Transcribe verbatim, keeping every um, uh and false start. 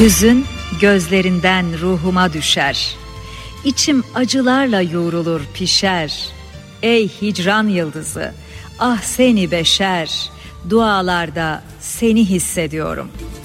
Hüzün gözlerinden ruhuma düşer. İçim acılarla yoğrulur pişer. Ey hicran yıldızı, ah seni beşer, dualarda seni hissediyorum.